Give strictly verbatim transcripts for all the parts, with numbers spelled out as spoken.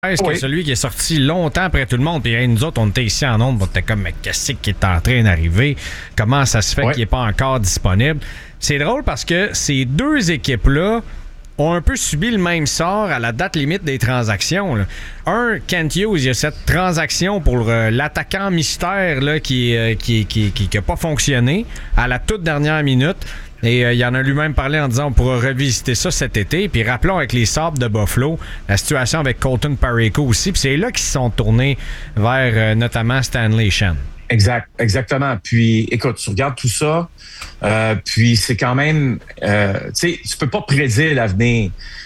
Est-ce oui. que celui qui est sorti longtemps après tout le monde, puis hey, nous autres, on était ici en ondes, on était comme, mais qu'est-ce qui est en train d'arriver? Comment ça se fait oui. qu'il n'est pas encore disponible? C'est drôle parce que ces deux équipes-là ont un peu subi le même sort à la date limite des transactions. Là. Un, Kent Hughes, il y a cette transaction pour euh, l'attaquant mystère là, qui n'a qui, qui, qui, qui a pas fonctionné à la toute dernière minute. Et euh, il en a lui-même parlé en disant on pourra revisiter ça cet été. Puis rappelons avec les Sabres de Buffalo, la situation avec Colton Parayko aussi. Puis c'est là qu'ils se sont tournés vers euh, notamment Stanley Shen. Exact, exactement. Puis, écoute, tu regardes tout ça, euh, puis c'est quand même, euh, tu sais, tu peux pas prédire l'avenir,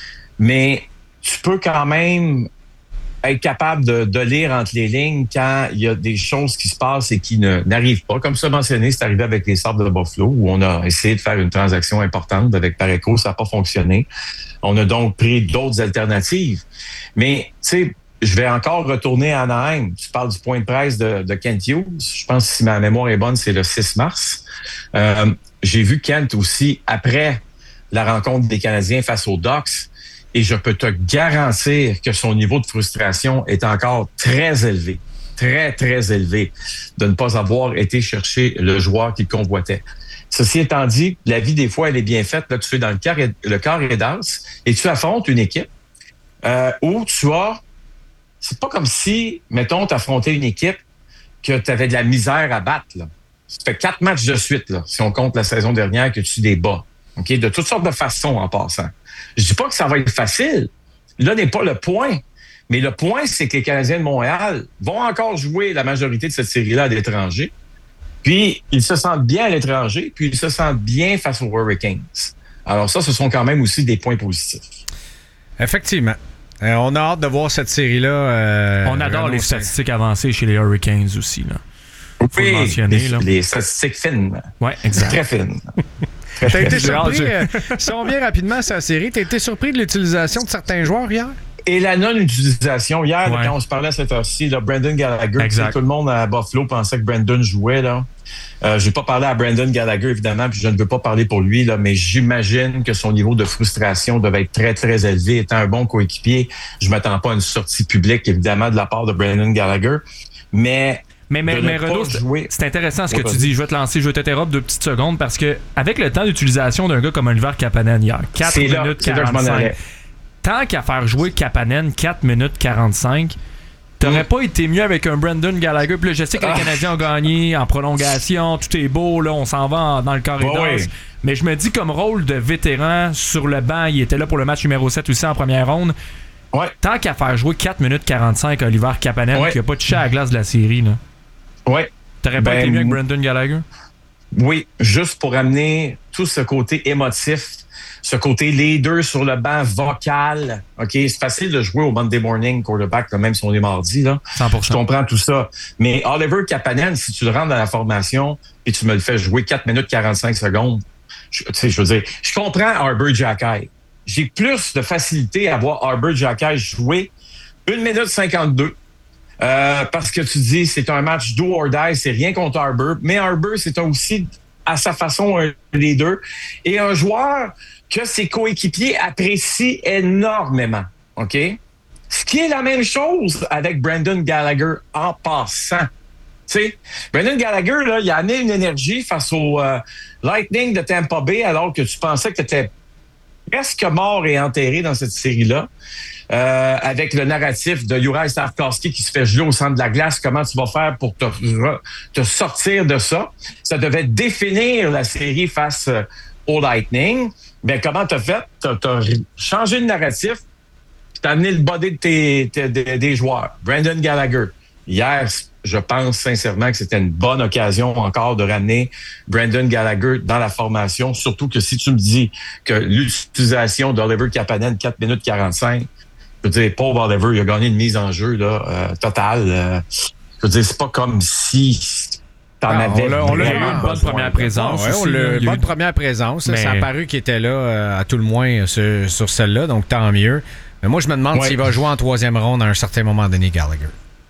mais tu peux quand même être capable de, de lire entre les lignes quand il y a des choses qui se passent et qui ne, n'arrivent pas. Comme ça mentionné, c'est arrivé avec les Sabres de Buffalo, où on a essayé de faire une transaction importante avec Parayko, ça n'a pas fonctionné. On a donc pris d'autres alternatives. Mais, tu sais, je vais encore retourner à Anaheim. Tu parles du point de presse de, de Kent Hughes. Je pense que si ma mémoire est bonne, c'est le six mars. Euh, j'ai vu Kent aussi après la rencontre des Canadiens face aux Ducks et je peux te garantir que son niveau de frustration est encore très élevé. Très, très élevé de ne pas avoir été chercher le joueur qu'il convoitait. Ceci étant dit, la vie, des fois, elle est bien faite. Là, tu es dans le carré, le carré d'as et tu affrontes une équipe euh, où tu as c'est pas comme si, mettons, tu affrontais une équipe que tu avais de la misère à battre. Là. Ça fait quatre matchs de suite, là, si on compte la saison dernière, que tu les bats. Okay? De toutes sortes de façons en passant. Je dis pas que ça va être facile. Là n'est pas le point. Mais le point, c'est que les Canadiens de Montréal vont encore jouer la majorité de cette série-là à l'étranger. Puis, ils se sentent bien à l'étranger, puis ils se sentent bien face aux Hurricanes. Alors ça, ce sont quand même aussi des points positifs. Effectivement. Euh, on a hâte de voir cette série-là. Euh, on adore les statistiques avancées chez les Hurricanes aussi. Là. Faut oui, le mentionner, les, là. les statistiques fines. Oui, exact. Très fines. Très, T'as été surpris, euh, si on revient rapidement sur la série, t'as été surpris de l'utilisation de certains joueurs hier? Et la non-utilisation. Hier, ouais. là, quand on se parlait à cette heure-ci, là, Brandon Gallagher, tout le monde à Buffalo pensait que Brandon jouait. Là. Euh, je n'ai pas parlé à Brandon Gallagher, évidemment, puis je ne veux pas parler pour lui, là, mais j'imagine que son niveau de frustration devait être très, très élevé. Étant un bon coéquipier, je ne m'attends pas à une sortie publique, évidemment, de la part de Brandon Gallagher. Mais... Mais, mais, mais Renaud, c'est, c'est intéressant ce que ouais, tu dis. Je vais te lancer, je vais t'interrompre deux petites secondes parce que avec le temps d'utilisation d'un gars comme Oliver Kapanen hier, quatre minutes quarante-cinq, tant qu'à faire jouer Kapanen quatre minutes quarante-cinq, t'aurais mm. pas été mieux avec un Brandon Gallagher. Puis là, je sais que ah. les Canadiens ont gagné en prolongation, tout est beau, là, on s'en va en, dans le corridor. Ouais, oui. Mais je me dis comme rôle de vétéran sur le banc, il était là pour le match numéro sept aussi en première ronde. Ouais. Tant qu'à faire jouer quatre minutes quarante-cinq à Oliver Kapanen, ouais. qui n'a pas touché à la glace de la série, là. Ouais. T'aurais ben, pas été mieux avec Brandon Gallagher? Oui, juste pour amener tout ce côté émotif, ce côté leader sur le banc vocal. OK, c'est facile de jouer au Monday morning quarterback, là, même si on est mardi. Là. cent pour cent. Je comprends tout ça. Mais Oliver Kapanen, si tu le rentres dans la formation et tu me le fais jouer quatre minutes quarante-cinq secondes, je, tu sais, je veux dire, je comprends Arber Xhekaj. J'ai plus de facilité à voir Arber Xhekaj jouer une minute cinquante-deux. Euh, parce que tu dis c'est un match do or die, c'est rien contre Arber, mais Arber c'est aussi à sa façon un leader et un joueur que ses coéquipiers apprécient énormément. OK? Ce qui est la même chose avec Brandon Gallagher en passant. Tu sais, Brandon Gallagher, là, il a amené une énergie face au euh, Lightning de Tampa Bay alors que tu pensais que tu étais presque mort et enterré dans cette série-là. Euh, avec le narratif de Juraj Slafkovský qui se fait geler au centre de la glace, comment tu vas faire pour te, te sortir de ça? Ça devait définir la série face au Lightning. Bien, comment t'as fait? T'as, t'as changé le narratif, puis t'as amené le body de tes, tes, des, des joueurs. Brandon Gallagher. Hier, je pense sincèrement que c'était une bonne occasion encore de ramener Brandon Gallagher dans la formation, surtout que si tu me dis que l'utilisation d'Oliver Kapanen, quatre minutes quarante-cinq, je veux dire, pauvre Oliver, il a gagné une mise en jeu là, euh, totale. Euh, je veux dire, c'est pas comme si t'en ah, avais. On l'a eu une bonne première présence. Ouais, on l'a une bonne première présence. Mais... Ça a paru qu'il était là, euh, à tout le moins, sur, sur celle-là, donc tant mieux. Mais moi, je me demande ouais. s'il va jouer en troisième ronde à un certain moment donné, Gallagher.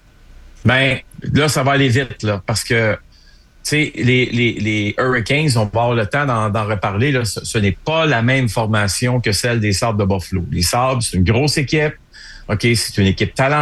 Ben, là, ça va aller vite, là, parce que, tu sais, les, les, les Hurricanes, on va avoir le temps d'en, d'en reparler, là, ce, ce n'est pas la même formation que celle des Sabres de Buffalo. Les Sabres, c'est une grosse équipe. OK, c'est une équipe talentueuse.